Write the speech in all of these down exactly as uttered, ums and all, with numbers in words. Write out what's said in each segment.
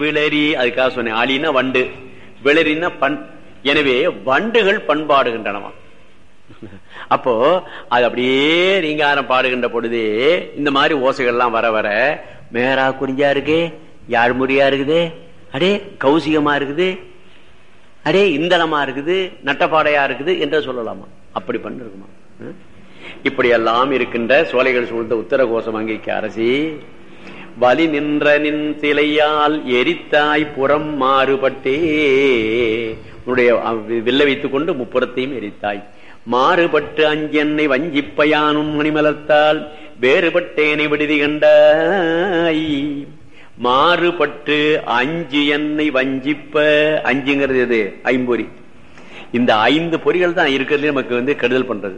விளரி, அதுக்காக சொன்னேன். ஆலினா வண்டு, விளரின்னா பண். எனவே வண்டுகள் பண்பாடுகின்றனவா. அப்போ அது அப்படியே ரீங்காரம் பாடுகின்ற பொழுதே இந்த மாதிரி ஓசைகள்லாம் வர வர மேரா குறிஞ்சா இருக்கு, யாழ்முறியா இருக்குது, அடே கௌசிகமா இருக்குது, அடே இந்தளமா இருக்குது, நட்டப்பாடையா இருக்குது என்று சொல்லலாமா? அப்படி பண்ணிருக்குமா? இப்படி எல்லாம் இருக்கின்ற சோலைகள் சூழ்ந்த உத்தர கோசம் அங்கிக்க அரசி, வலி நின்ற நின் சிலையால் எரித்தாய் புறம் மாறுபட்டே, உன்னுடைய வில்ல வைத்துக் கொண்டு முப்புறத்தையும் எரித்தாய். மாறுபட்டு அஞ்சென்னை வஞ்சிப்பயானும் மணிமலர்த்தால் வேறுபட்டேனை விடுதி கண்டாய். மாறுபட்டு அஞ்சு எண்ணெய் வஞ்சிப்ப, அஞ்சுங்கிறது எது? ஐம்பொறி. இந்த ஐந்து பொறிகள் தான் இருக்கிறதுல நமக்கு வந்து கெடுதல் பண்றது.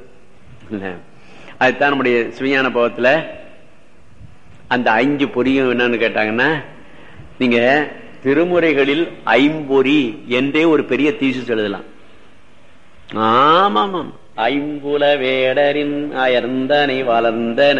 அதுதான் நம்முடைய சிவஞான பவத்துல அந்த அஞ்சு பொறியும் என்னன்னு கேட்டாங்கன்னா, நீங்க திருமுறைகளில் ஐம்பொறி என்றே ஒரு பெரிய தீசிஸ் எழுதலாம். ஆமாம், ஐம்புல வேடரின் அயர்ந்தனை வளர்ந்தன.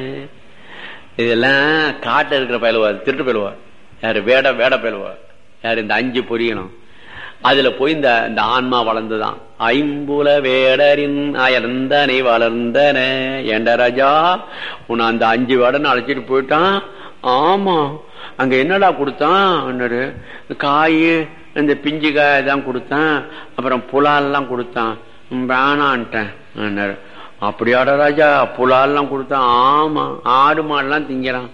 இதெல்லாம் காட்ட இருக்கிற பயிலுவா, திருட்டு பயிலுவா, யாரு வேட வேட பயிலுவா, யாரு இந்த அஞ்சு பொரியணும். அதுல போய் இந்த இந்த ஆன்மா வளர்ந்துதான். ஐம்புல வேடரின் அயர்ந்தனை வளர்ந்தன. ஏண்ட ராஜா, உன்னை அந்த அஞ்சு வேடன்னு அழைச்சிட்டு போயிட்டான். ஆமா, அங்க என்னடா கொடுத்தான்? காய், இந்த பிஞ்சு காய் தான் கொடுத்தான், அப்புறம் புலால்லாம் கொடுத்தான். வேணான்ட்டேன். அப்படியாட ராஜா, புலால்லாம் கொடுத்தான்? ஆமா, ஆடு மாடெல்லாம் திங்கிறான்.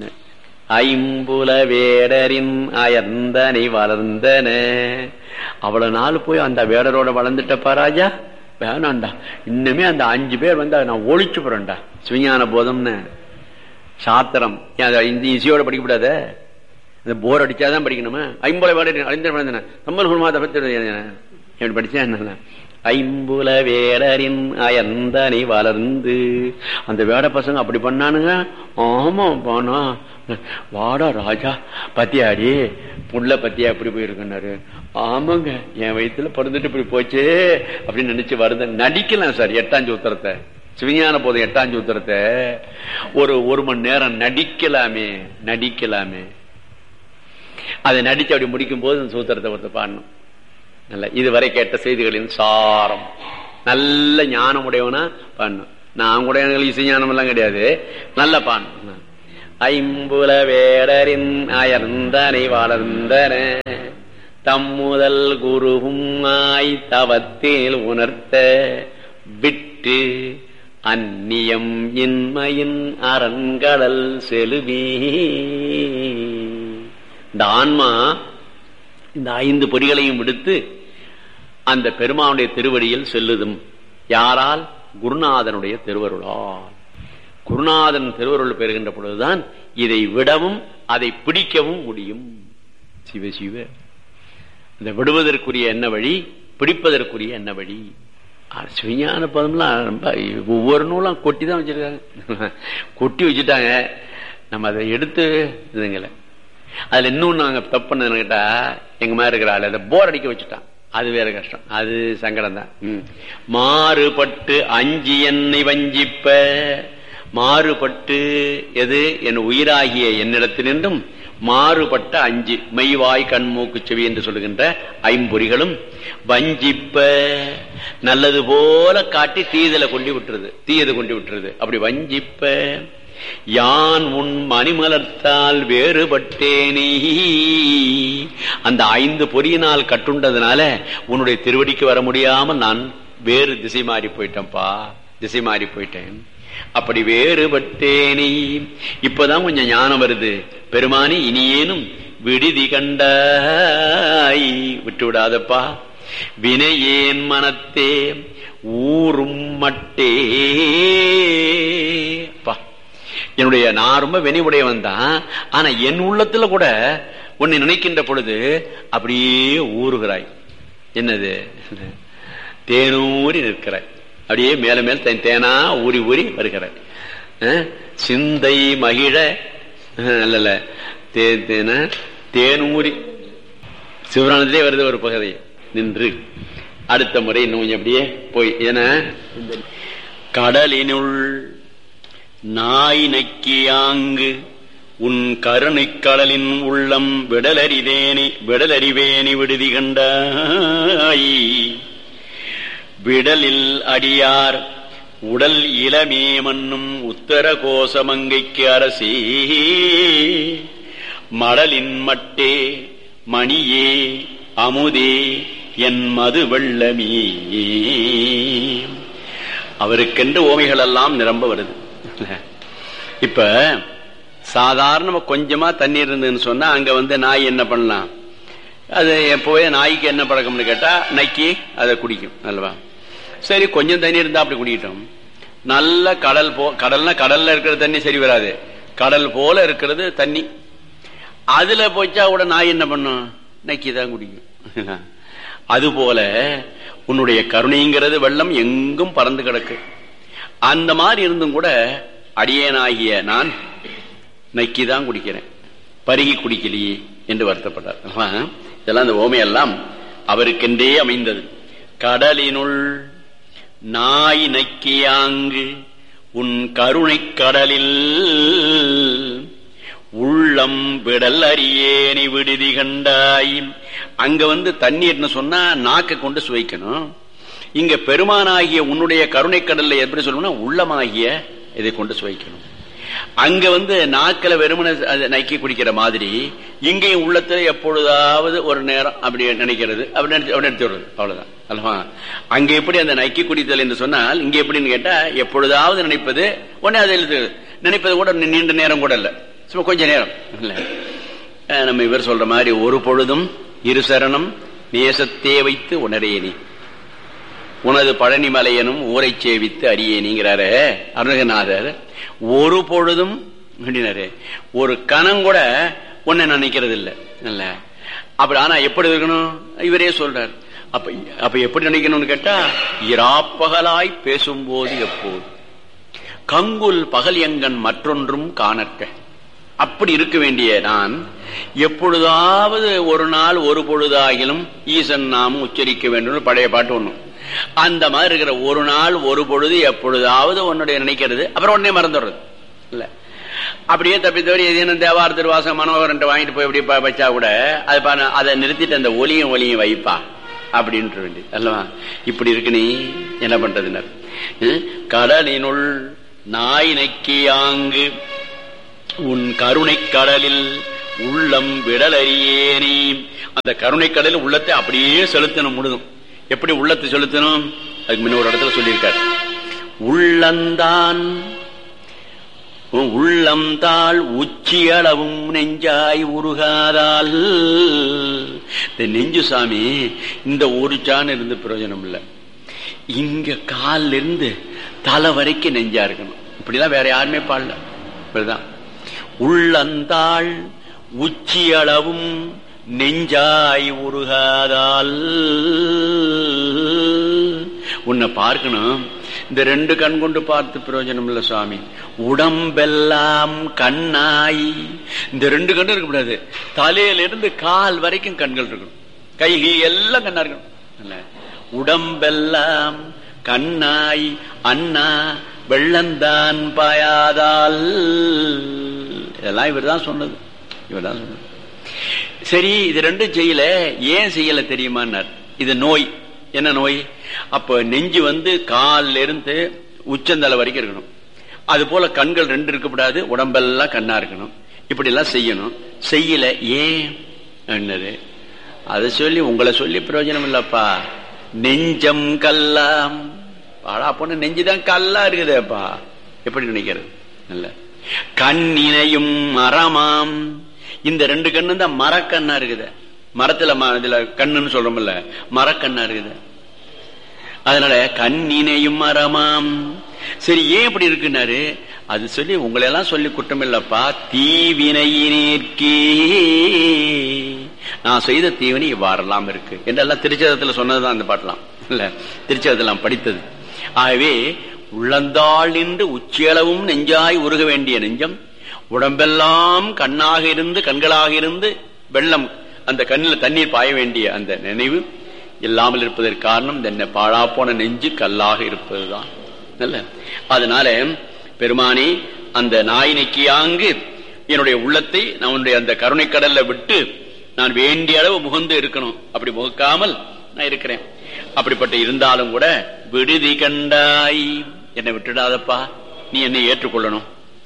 ஐம்புல வேடரின் அயர்ந்தனை வளர்ந்தன. அவ்வளவு நாள் போய் அந்த வேடரோட வளர்ந்துட்டப்பா ராஜா, வேணாண்டா. இன்னுமே அந்த அஞ்சு பேர் வந்து நான் ஒழிச்சு போறேன்டா. சிவஞான போதம்னு சாத்திரம் இந்த இசையோட படிக்கப்படாத, இந்த போர் அடிச்சாதான் படிக்கணுமா? ஐம்புல வேடரின் அழிந்த தமிழ் குருமாத பத்தி படிச்சா என்ன? ஐம்புல வேடரின் அயர்ந்தனை வளர்ந்து. அந்த வேட பசங்க அப்படி பண்ணானுங்க. ஆமா போனா, வாடா ராஜா பத்தியாடி புள்ள பத்தியா எப்படி போயிருக்காரு. ஆமாங்க, என் வயிற்றுல பிறந்துட்டு இப்படி போச்சு அப்படின்னு நினைச்சு வருது. நடிக்கலாம் சார் எட்டாம் சூத்திரத்தை, சிவஞான போதும் எட்டாம் சூத்திரத்தை ஒரு ஒரு மணி நேரம் நடிக்கலாமே, நடிக்கலாமே. அதை நடிச்சு அப்படி முடிக்கும் போது அந்த சூத்திரத்தை ஒருத்த பாடணும். நல்ல இதுவரை கேட்ட செய்திகளின் சாரம், நல்ல ஞானம் உடையவனா பாடணும். நான் கூட இசை ஞானம் எல்லாம் கிடையாது, நல்ல பாடணும். ஐம்புல வேடரின் அயர்ந்தனை வளர்ந்தன, தம்முதல் குருவும் ஆய் தவத்தேல் உணர்த்த விட்டு அந்நியம் இன்மையின் அரண்கடல் செலுவி. இந்த ஆன்மா இந்த ஐந்து பொறிகளையும் விடுத்து அந்த பெருமானுடைய திருவடியில் செல்லுதும். யாரால்? குருநாதனுடைய திருவருளால். குருநாதன் திருவருள் பெறுகின்ற பொழுதுதான் இதை விடவும் அதை பிடிக்கவும் முடியும். சிவ சிவ. இந்த விடுவதற்குரிய என்ன வழி, பிடிப்பதற்குரிய என்ன வழி? சிவஞான பதம்லாம் ரொம்ப ஒவ்வொரு நூலாம் கொட்டி தான் வச்சிருக்காங்க, கொட்டி வச்சுட்டாங்க. நம்ம அதை எடுத்து இதுங்களை அதுல இன்னும் நாங்க தப்பு பண்ணது கேட்டா, எங்க மாதிரி இருக்கிற ஆளு அதை போர் அடிக்க வச்சுட்டான். அது வேற கஷ்டம், அது சங்கடம் தான். மாறுபட்டு அஞ்சு என்னை வஞ்சிப்ப, மாறுபட்டு எது என் உயிராகிய என்னிடத்தினின்றும் மாறுபட்ட அஞ்சு மெய்வாய் கண்மூக்கு செவி என்று சொல்லுகின்ற ஐம்பொறிகளும் வஞ்சிப்ப, நல்லது போல காட்டி தீதலை கொண்டு விட்டுருது, தீயது கொண்டு விட்டுருது. அப்படி வஞ்சிப்ப யான் உன் மணிமலர்த்தால் வேறுபட்டேனே. அந்த ஐந்து பொறியினால் கட்டுண்டதுனால உன்னுடைய திருவடிக்கு வர முடியாமல் நான் வேறு திசை மாறி போயிட்டேன்ப்பா, திசை மாறி போயிட்டேன். அப்படி வேறுபட்டேனே. இப்பதான் கொஞ்சம் ஞானம் வருது. பெருமானி இனியேனும் விடுதி கண்டாய், விட்டு விடாதப்பா. வினையேன் மனத்தே ஊரும் மட்டே. என்னுடைய நான் ரொம்ப வினைவுடையவன் தான், ஆனா என் உள்ளத்துல கூட உன்னை நினைக்கின்ற பொழுது அப்படியே ஊறுகிறாய். என்னது? தேனூரி நிற்கிறாய், அப்படியே மேல மேல் தேனா ஊறி ஊறி வருகிறாய். சிந்தை மகிழ அல்ல தேன தேனூரி சிவரானத்திலே வருது ஒரு பகுதி நின்று. அடுத்த முறை இன்னும் அப்படியே போய் என கடலினுள் நாய் நக்கியாங்கு உன் கருணைக் கடலின் உள்ளம் விடலறிவேனி விடலறிவேனி விடுதி கண்டாய். விடலில் அடியார் உடல் இளமே மன்னும் உத்தர கோசமங்கைக்கு அரசே, மடலின் மட்டே மணியே அமுதே என் மது வெள்ளமே. அவருக்கென்று ஓமைகள் எல்லாம் நிரம்ப வருது. இப்ப சாதாரண கொஞ்சமா தண்ணீர் இருந்ததுன்னு சொன்னா அங்க வந்து நாய் என்ன பண்ணலாம்? அது எப்போவே நாய்க்கு என்ன பழக்கம்னு கேட்டா நக்கி அதை குடிக்கும் அல்லவா? சரி, கொஞ்சம் தண்ணி இருந்தா அப்படி குடிக்கிட்டோம். நல்ல கடல் போ கடல்னா கடல்ல இருக்கிற தண்ணி சரி வராது, கடல் போல இருக்கிறது தண்ணி. அதுல போச்சா கூட நாய் என்ன பண்ணும்? நக்கிதான் குடிக்கும். அதுபோல உன்னுடைய கருணைங்கிறது வெள்ளம் எங்கும் பறந்து கிடக்கு. அந்த மாதிரி இருந்தும் கூட அடியேனாகிய நான் நக்கிதான் குடிக்கிறேன், பருகி குடிக்கலையே என்று வருத்தப்பட்டார். இதெல்லாம் அந்த ஓமையெல்லாம் அவருக்கென்றே அமைந்தது. கடலினுள் நாய் நக்கியாங்கு உன் கருணை கடலில் உள்ளம் விடல் அறியேனி விடுதி கண்டாய். அங்க வந்து தண்ணீர்னு சொன்னா நாக்கை கொண்டு சுவைக்கணும். இங்க பெருமானாகிய உன்னுடைய கருணை கடல்ல எப்படி சொல்லணும்னா உள்ளமாகிய இதை கொண்டு சுவைக்கணும். அங்க வந்து நாக்கில வெறுமனை நக்கி குடிக்கிற மாதிரி இங்கேயும் உள்ளத்துல எப்பொழுதாவது ஒரு நேரம் அப்படி நினைக்கிறது, அப்படி அப்படி எடுத்து விடுறது, அவ்வளவுதான் அல்லவா? அங்க எப்படி அந்த நக்கி குடித்தல் என்று சொன்னால் இங்க எப்படின்னு கேட்டா எப்பொழுதாவது நினைப்பது உடனே அதை எழுது நினைப்பது கூட நீண்ட நேரம் கூட இல்ல, சும்மா கொஞ்ச நேரம் இல்ல. நம்ம இவர் சொல்ற மாதிரி ஒரு பொழுதும் இரு சரணம் நேசத்தே வைத்து உணரேனி உனது பழனி மலையனும் ஊரை சேவித்து அறியேனிங்கிறாரு அருணகிரிநாதர். ஒரு பொழுதும் அப்படின்னாரு, ஒரு கணம் கூட உன்னை நினைக்கிறது இல்லை இல்ல. அப்படி ஆனா எப்படி இருக்கணும் இவரே சொல்றார். அப்ப அப்ப எப்படி நினைக்கணும்னு கேட்டா இராப்பகலாய் பேசும்போது எப்போது கங்குல் பகல் எங்கன் மற்றொன்றும் காணற்க. அப்படி இருக்க வேண்டிய நான் எப்பொழுதாவது ஒரு நாள் ஒரு பொழுதாகிலும் ஈசன் நாமும் உச்சரிக்க வேண்டும், பழைய பாட்டு ஒண்ணும். அந்த மாதிரி இருக்கிற ஒரு நாள் ஒரு பொழுது எப்பொழுதாவது உன்னுடைய நினைக்கிறது, அப்புறம் உடனே மறந்துடுறது இல்ல. அப்படியே தப்பி தவறி எதுவும் தேவார திருவாசகம் மனோகரன் வாங்கிட்டு போய் எப்படி வச்சா கூட அது அதை நிறுத்திட்டு அந்த ஒலியும் ஒலியும் வைப்பா அப்படின்ட்டு வேண்டி அல்லவா? இப்படி இருக்கு. நீ என்ன பண்றதுனர்? கடலினுள் நாய் நக்கியாங்கு உன் கருணை கடலில் உள்ளம் விடலறியேனி. அந்த கருணை கடலில் உள்ளத்தை அப்படியே செலுத்தணும் முழுதும். எப்படி உள்ளத்தை செலுத்தணும்? அதுக்கு முன்ன ஒரு இடத்துல சொல்லியிருக்கார். உள்ளந்தான் உள்ளம்தாள் உச்சியளவும் நெஞ்சாய் உருகாதால். இந்த நெஞ்சு சாமி இந்த ஒரு சான் இருந்து பிரயோஜனம் இல்லை. இங்க காலில் இருந்து தலை வரைக்கும் நெஞ்சா இருக்கணும். இப்படிலாம் வேற யாருமே பாடல. இப்படிதான் உள்ளந்தாள் உச்சியளவும் நெஞ்சாய் உருகாதால். உன்னை பார்க்கணும். இந்த ரெண்டு கண் கொண்டு பார்த்து பிரயோஜனம் இல்ல சுவாமி. உடம்பெல்லாம் கண்ணாய். இந்த ரெண்டு கண்ணு இருக்கக்கூடாது, தலையிலிருந்து கால் வரைக்கும் கண்கள் இருக்கணும், கை எல்லாம் கண்ணா இருக்கணும். உடம்பெல்லாம் கண்ணாய் அண்ணா வெள்ளந்தான் பாயாதால். இதெல்லாம் இவர் தான் சொன்னது, இவர் தான் சொன்னது. சரி, இது ரெண்டும் செய்யல, ஏன் செய்யல தெரியுமான்னார். இது நோய். என்ன நோய்? அப்ப நெஞ்சு வந்து காலில் இருந்து உச்சந்தலை வரைக்கும் இருக்கணும். அது போல கண்கள் ரெண்டு இருக்கக்கூடாது, உடம்பெல்லாம் கண்ணா இருக்கணும். இப்படி எல்லாம் செய்யணும். செய்யல, ஏன் என்னது? அதை சொல்லி உங்களை சொல்லி பிரயோஜனம் இல்லப்பா. நெஞ்சம் கல்லாம். பாடா பொண்ணு நெஞ்சுதான் கல்லா இருக்குதேப்பா. எப்படி நினைக்கிறது? இல்ல. கண்ணினையும் மரமாம். இந்த ரெண்டு கண்ணு தான் மரக்கண்ணா இருக்குது. மரத்துல இதுல கண்ணுன்னு சொல்றோம்ல, மரக்கண்ணா இருக்குது. அதனால கண்ணினையும் மரமாம். சரி, ஏன் இப்படி இருக்குன்னாரு? அது சொல்லி உங்களை எல்லாம் சொல்லி குற்றம் இல்லப்பா. தீவினையினேற்கே நான் செய்த தீவினை இவ்வாறெல்லாம் இருக்கு என்றெல்லாம் திருச்சதத்துல சொன்னதுதான் அந்த பாட்டெல்லாம் இல்ல, திருச்சதத்தெல்லாம் படித்தது. ஆகவே உள்ளந்தாள் நின்று உச்சியளவும் நெஞ்சாய் உருக வேண்டிய நெஞ்சம், உடம்பெல்லாம் கண்ணாக இருந்து கண்களாக இருந்து வெள்ளம் அந்த கண்ணில் தண்ணீர் பாய வேண்டிய அந்த நினைவு இல்லாமல் இருப்பதற்கு காரணம் என்ன? பாழா போன நெஞ்சு கல்லாக இருப்பதுதான். நல்ல. அதனால பெருமானே அந்த நாய் நக்கியாங்கு என்னுடைய உள்ளத்தை நான் உன்னுடைய அந்த கருணை கடல்ல விட்டு நான் வேண்டிய அளவு முகந்து இருக்கணும். அப்படி முகக்காமல் நான் இருக்கிறேன். அப்படிப்பட்ட இருந்தாலும் கூட விடுதி கண்டாய், என்னை விட்டுடாதப்பா, நீ என்னை ஏற்றுக்கொள்ளணும்.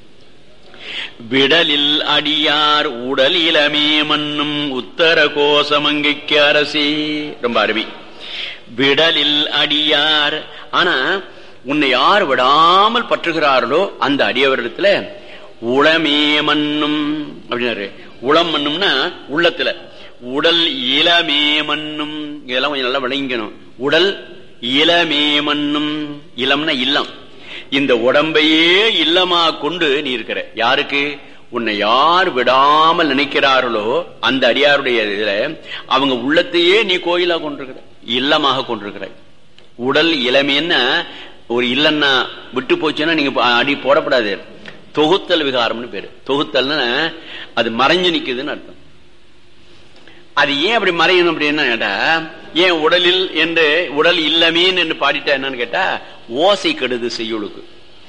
விடலில் அடியார் உடல் இளமே மண்ணும் உத்தர கோசமங்கைக்கு அரசி. ரொம்ப அருமை. விடலில் அடியார், ஆனா உன்னை யார் விடாமல் பற்றுகிறார்களோ அந்த அடியவரிடத்துல உளமே மண்ணும் அப்படின்னாரு. உளம் மண்ணும்னா உள்ளத்துல, உடல் இளமே மண்ணும், இதெல்லாம் கொஞ்சம் நல்லா விளங்கணும். உடல் இளமே மண்ணும், இளம்னா இல்லம், இந்த உடம்பையே இல்லமா கொண்டு நீ இருக்கிற. யாருக்கு? உன்னை யார் விடாமல் நினைக்கிறார்களோ அந்த அடியாருடைய இதுல அவங்க உள்ளத்தையே நீ கோயிலா கொண்டிருக்கிற, இல்லமாக கொண்டிருக்கிற. உடல் இளமைன்னா ஒரு இல்லன்னா விட்டு போச்சுன்னா நீங்க அடி போடப்படாது. தொகுத்தல் விகாரம்னு பேரு. தொகுத்தல்னா அது மறைஞ்சு நிக்குதுன்னு அர்த்தம். அது ஏன் அப்படி மறையணும் அப்படின்னா கேட்டா, ஏன் உடலில் என்று உடல் இல்லமேன்னு என்று பாடிட்டா என்னன்னு கேட்டா, ஓசை கெடுது செய்யுளுக்கு,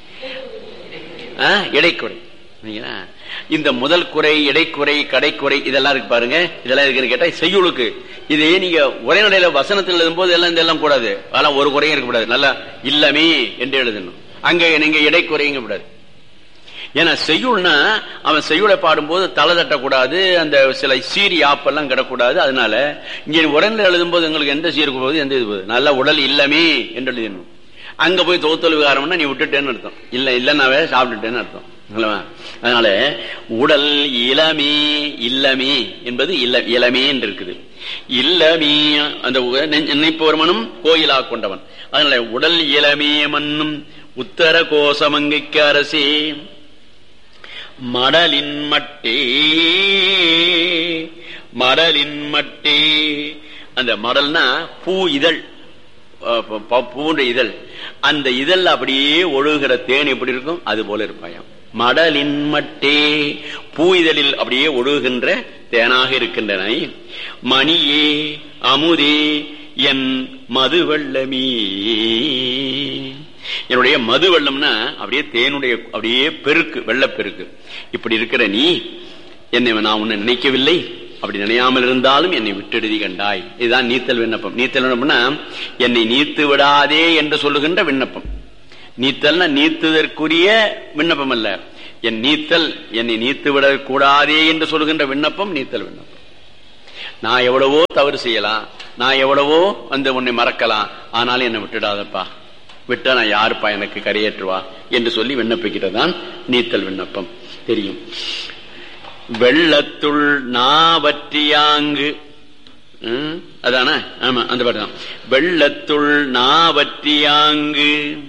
இடைக்குறை. இந்த முதல் குறை, இடைக்குறை, கடைக்குறை இதெல்லாம் இருக்கு பாருங்க. இதெல்லாம் இருக்குன்னு கேட்டா செய்யுளுக்கு. இதே நீங்க உரைநடையில வசனத்தில் எழுதும் போது எல்லாம் இதெல்லாம் கூடாது. அதெல்லாம் ஒரு குறையும் இருக்கக்கூடாது. நல்லா இல்லமே என்று எழுதணும். அங்க நீங்க இடைக்குறைங்க கூடாது. ஏன்னா செய்யுள்னா அவன் செய்யுளை பாடும்போது தலை தட்டக்கூடாது, அந்த சில சீரி ஆப்பெல்லாம் கிடக்கூடாது. அதனால இங்க உரைநடை எழுதும் போது எங்களுக்கு எந்த சீருக்கு போகுது, எந்த இது போகுது, நல்ல உடல் இல்லமே என்று எழுதணும். அங்க போய் தொகுத்தல் விகாரம்னா நீ விட்டுட்டேன்னு அர்த்தம், இல்ல இல்லன்னாவே சாப்பிட்டுட்டேன்னு அர்த்தம். அதனால உடல் இளமே, இல்லமே என்பது இல்ல இளமே என்று இருக்குது. இல்லமே அந்த நினைப்பவர் மனம் கோயிலா கொண்டவன். அதனால உடல் இளமே மண்ணும் உத்தர கோசமங்கைக்கு அரசே. மடலின் மட்டே, மடலின் மட்டே, அந்த மடல்னா பூ இதழ், பூண்ட இதழ், அந்த இதழ் அப்படியே ஒழுகிற தேன் எப்படி இருக்கும் அது போல இருப்பாயாம். மடலின் மட்டே, பூ இதழில் அப்படியே ஒழுகின்ற தேனாக இருக்கின்றன. மணியே அமுதே என் மது வெள்ளமே, என்னுடைய மது வெள்ளம்னா அப்படியே தேனுடைய அப்படியே பெருக்கு, வெள்ளப்பெருக்கு. இப்படி இருக்கிற நீ என்னை நான் உன்னை நினைக்கவில்லை, அப்படி நினையாமல் இருந்தாலும் என்னை விட்டெழுதி கண்டாய். இதுதான் நீத்தல் விண்ணப்பம். நீத்தல் விண்ணப்பம்னா என்னை நீத்து விடாதே என்று சொல்லுகின்ற விண்ணப்பம். நீத்தல்னா நீத்துதற்குரிய விண்ணப்பம் அல்ல. என் நீத்தல் என்னை நீத்து விடக் கூடாதே என்று சொல்லுகின்ற விண்ணப்பம் நீத்தல் விண்ணப்பம். நான் எவ்வளவோ தவறு செய்யலாம், நான் எவ்வளவோ வந்து உன்னை மறக்கலாம், ஆனாலும் என்னை விட்டுடாதப்பா, விட்டா நான் யாருப்பா எனக்கு கரையேற்றுவா என்று சொல்லி விண்ணப்பிக்கிறதான் நீத்தல் விண்ணப்பம். தெரியும். வெள்ளத்துள் நாவற்றியாங்கு, அதான? ஆமா, அந்த பாட்டு தான். வெள்ளத்துள் நாவற்றியாங்கு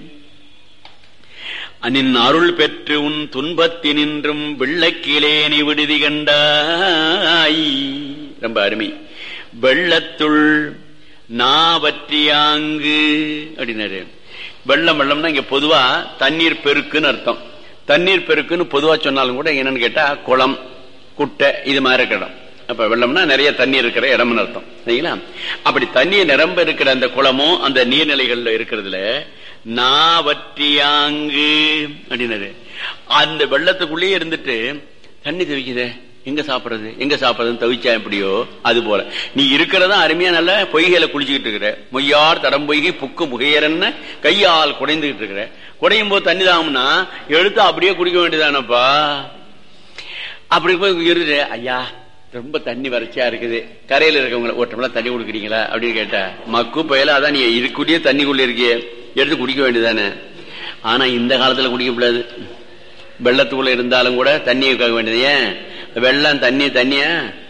நின் அருள் பெற்று உன் துன்பத்தினின்றும் வெள்ளக்கிலே நீ விடுதி கண்டாய். ரொம்ப அருமை. வெள்ளத்துள் நாவற்றியாங்கு அப்படின்னாரு. வெள்ளம் வெள்ளம்னா இங்க பொதுவா தண்ணீர் பெருக்குன்னு அர்த்தம். தண்ணீர் பெருக்குன்னு பொதுவா சொன்னாலும் கூட என்னன்னு கேட்டா குளம், குட்டை இது மாதிரி இருக்கிற இடம். அப்ப வெள்ளம்னா நிறைய தண்ணீர் இருக்கிற இடம்னு அர்த்தம். சரிங்களா? அப்படி தண்ணீர் நிரம்ப இருக்கிற அந்த குளமும் அந்த நீர்நிலைகள்ல இருக்கிறதுல நாவற்றியாங்கு அப்படின்னாரு. அந்த வெள்ளத்துக்குள்ளேயே இருந்துட்டு தண்ணி தவிக்குதே, எங்க சாப்பிடுறது எங்க சாப்பிடுறதுன்னு தவிச்சா எப்படியோ அது போல நீ இருக்கிறதா அருமையா நல்ல பொய்கையில குளிச்சுக்கிட்டு இருக்கிற. மொய்யார் தடம் பொய்கை புக்கு முகையரன்னு கையால் குடைந்துகிட்டு இருக்கிற. குடையும் போது தண்ணி தாகும்னா எடுத்து அப்படியே குடிக்க வேண்டியதானப்பா. அப்படி போய் இருந்து, ஐயா ரொம்ப தண்ணி வறட்சியா இருக்குது, கரையில இருக்கவங்களை ஒற்றமெல்லாம் தண்ணி கொடுக்குறீங்களா அப்படின்னு கேட்டா, மக்கு பயல அதான் நீ இதுக்குள்ளேயே தண்ணிக்குள்ள இருக்கிய, எடுத்து குடிக்க வேண்டியதானே. ஆனா இந்த காலத்துல குடிக்கப்படாது. வெள்ளத்துக்குள்ள இருந்தாலும் கூட தண்ணியை கேட்க வேண்டியது. ஏன் வெள்ளம் தண்ணி தண்ணியா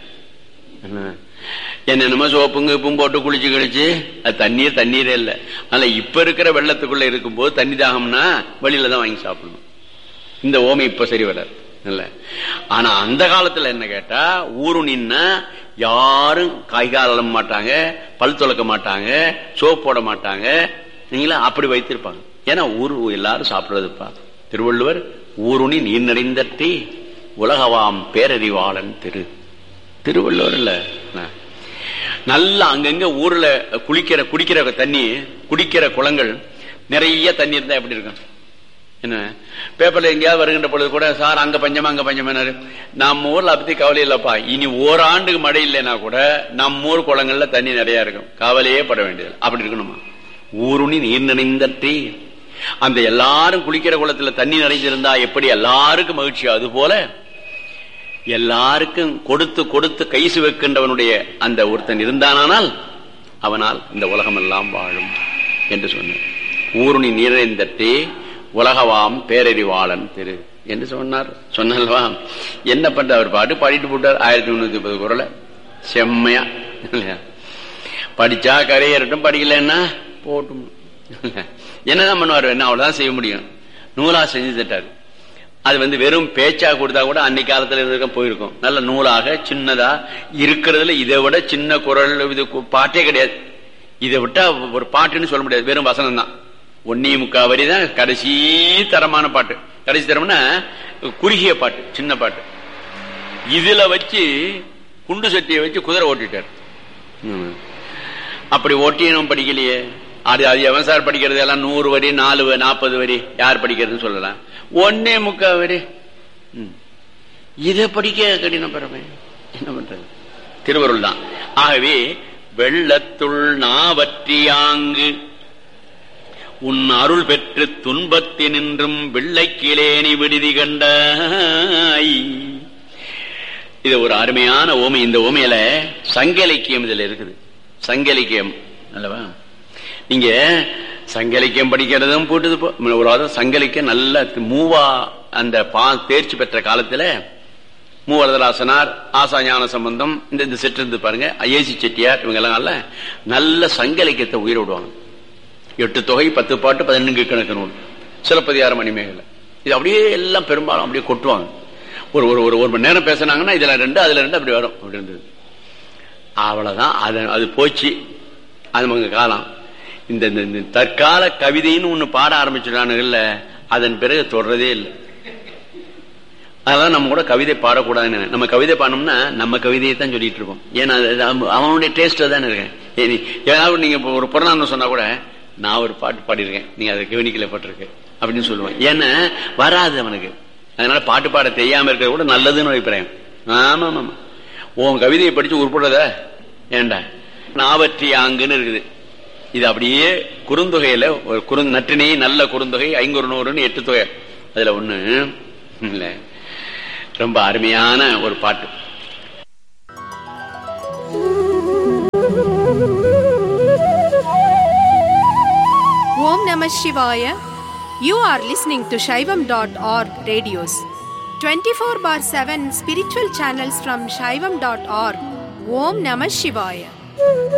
என்னென்னமோ சோப்புங்க உப்பும் போட்டு குளிச்சு கழிச்சு அது தண்ணீர் தண்ணீரே இல்லை. அதனால இப்ப இருக்கிற வெள்ளத்துக்குள்ள இருக்கும்போது தண்ணி தாகம்னா வெளியில தான் வாங்கி சாப்பிடணும். இந்த ஓமை இப்ப சரி வராது இல்ல. ஆனா அந்த காலத்துல என்ன கேட்டா, ஊரு நின்னா யாரும் காய்கால் அழ மாட்டாங்க, பல் துளக்க மாட்டாங்க, சோப்பு போட மாட்டாங்க. நீங்களா அப்படி வைத்திருப்பாங்க. ஏன்னா ஊரு எல்லாரும் சாப்பிடுறதுப்பா. திருவள்ளுவர் ஊருணி நீர் நிறைந்தற்றி உலகவாம் பேரறிவாளன் திரு திருவள்ளுவர் இல்ல. நல்லா அங்கங்க ஊர்ல குளிக்கிற குடிக்கிற தண்ணி, குடிக்கிற குளங்கள் நிறைய தண்ணி இருந்தா எப்படி இருக்கும்? என்ன பேப்பர்ல எங்கேயாவது வருகின்ற பொழுது கூட சார் அங்க பஞ்சமா அங்க பஞ்சமானாரு. நம்ம ஊர்ல அப்படி கவலை இல்லப்பா, இனி ஓராண்டுக்கு மழை இல்லைன்னா கூட நம்ம ஊர் குளங்கள்ல தண்ணி நிறைய இருக்கும், கவலையே பட வேண்டியது. அப்படி இருக்கணுமா? ஊருணி நீர் நினைந்தற்றி, அந்த எல்லாரும் குளிக்கிற குளத்துல தண்ணி நிறைஞ்சிருந்தா எப்படி எல்லாருக்கும் மகிழ்ச்சி, அது போல எல்லாருக்கும் கொடுத்து கொடுத்து கைசு வைக்கின்றவனுடைய அந்த ஒருத்தன் இருந்தானால் அவனால் இந்த உலகம் எல்லாம் வாழும் என்று சொன்னார். ஊருணி நீரைந்தற்றே உலகவாம் பேரறிவாளன் திரு என்று சொன்னார். சொன்னல்வா என்ன பண்ற, அவர் பாட்டு பாடிட்டு போட்டார். ஆயிரத்தி முன்னூத்தி முப்பது குரல செம்மையா இல்லையா? படிச்சா கரையேறட்டும், படிக்கலன்னா போட்டும். என்னதான் பண்ணுவார்? என்ன அவ்வளவுதான் செய்ய முடியும். நூலா செஞ்சு தட்டாரு. அது வந்து வெறும் பேச்சா கொடுத்தா கூட அன்னைக்கு காலத்துல இருக்க போயிருக்கும். நல்ல நூலாக சின்னதா இருக்கிறதுல இதை விட சின்ன குரல் இது பாட்டே கிடையாது. இதை விட்டா ஒரு பாட்டுன்னு சொல்ல முடியாது, வெறும் வசனம் தான். ஒன்னே முக்கா வரி தான் கடைசி தரமான பாட்டு. கடைசி தரம்னா குறுகிய பாட்டு, சின்ன பாட்டு. இதுல வச்சு குண்டு சட்டியை வச்சு குதிரை ஓட்டிட்டார். அப்படி ஓட்டியும் படிக்கலையே. அது அது எவன் சார் படிக்கிறது? எல்லாம் நூறு வரி, நாலு நாற்பது வரி யார் படிக்கிறதுன்னு சொல்லலாம். ஒன்னே முக்கா வரி இதை படிக்க கடின பரமை. என்ன பண்றது? திருவருள் தான். ஆகவே வெள்ளத்துள் நாவற்றியாங்கு உன் அருள் பெற்று துன்பத்தினின்றும் வெள்ளைக்கிலேனி விடுதி கண்டாய். இது ஒரு அருமையான ஓமை. இந்த ஓமையில சங்க இலக்கியம் இதுல இருக்குது. சங்க இலக்கியம் அல்லவா? நீங்க சங்க இலக்கியம் படிக்கிறதும் போட்டு ஒரு சங்க இலக்கியம் நல்ல மூவா அந்த பா தேர்ச்சி பெற்ற காலத்துல மூவரதராசனார், ஆசா ஞான சம்பந்தம், இந்த செட்டு இருந்து பாருங்க, ஏசி செட்டியார், இவங்க எல்லாம் நல்ல நல்ல சங்க இலக்கியத்தை உயிர விடுவாங்க. எட்டு தொகை, பத்து பாட்டு, பதினெண்டு கணக்கு நூல், சிலப்பதிகாரம், மணிமேகலை, இது அப்படியே எல்லாம் பெரும்பாலும் அப்படியே கொட்டுவாங்க. ஒரு ஒரு ஒரு மணி நேரம் பேசினாங்கன்னா இதுல ரெண்டு அதுல ரெண்டு அப்படி வரும். அப்படி இருந்தது. அவ்வளவுதான். அது அது போச்சு. அது மங்க காலம். இந்த தற்கால கவிதைன்னு ஒண்ணு பாட ஆரம்பிச்சுட்டானுங்கல்ல, அதன் பிறகு தொடர்றதே இல்லை. அதெல்லாம் நம்ம கூட கவிதை பாடக்கூடாதுன்னு. நம்ம கவிதை பாடணும்னா நம்ம கவிதையை தான் சொல்லிட்டு இருக்கோம். ஏன்னா அவனுடைய டேஸ்ட் தானே இருக்கேன். ஏதாவது நீங்க ஒரு புறநானூறு சொன்னா கூட நான் ஒரு பாட்டு பாடிருக்கேன், நீங்க அதை கவனிக்கல பட்டிருக்கு அப்படின்னு சொல்லுவேன். ஏன்னா வராது அவனுக்கு. அதனால பாட்டு பாட தெரியாம இருக்கிறது கூட நல்லதுன்னு அபிப்பிராயம். ஆமா ஆமா, உன் கவிதையை படிச்சு உருப்படுறத ஏண்டா நாவற்றி ஆங்குன்னு இருக்குது. இது அப்படியே குறுந்தொகையில ஒரு குறு நற்றினை நல்ல குறுந்தொகை ஐங்குறு நூறுன்னு எட்டு தொகை, அதுல ஒண்ணு இல்ல, ரொம்ப அருமையான ஒரு பாட்டு. Om Namah Shivaya. You are listening to Shaivam dot org radios. twenty-four bar seven spiritual channels from Shaivam dot org. Om Namah Shivaya.